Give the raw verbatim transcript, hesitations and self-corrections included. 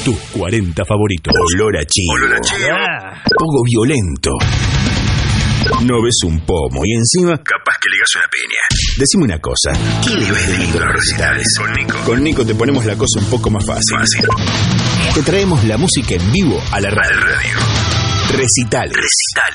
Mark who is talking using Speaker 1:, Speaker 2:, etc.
Speaker 1: Tus cuarenta favoritos.
Speaker 2: Olor a chivo.
Speaker 3: Olor a chivo.
Speaker 2: Ah. Poco violento. No ves un pomo y encima
Speaker 3: capaz que ligas una piña.
Speaker 2: Decime una cosa.
Speaker 3: ¿Qué le ves de lindo a los recitales? Con Nico.
Speaker 2: Con Nico te ponemos la cosa un poco más fácil.
Speaker 3: Fácil.
Speaker 2: Te traemos la música en vivo a la radio.
Speaker 3: Al radio.
Speaker 2: Recitales.
Speaker 3: Recitales.